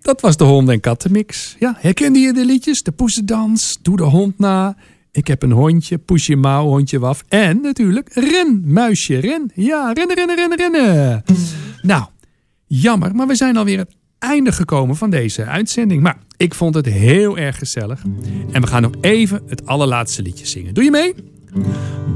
Dat was de honden- en kattenmix. Ja, herkende je de liedjes? De poesendans, Doe de hond na. Ik heb een hondje, Poesje Mouw, hondje waf. En natuurlijk ren, muisje, ren. Ja, rennen, rennen, rennen, rennen. Nou, jammer, maar we zijn alweer het einde gekomen van deze uitzending. Maar ik vond het heel erg gezellig. En we gaan nog even het allerlaatste liedje zingen. Doe je mee?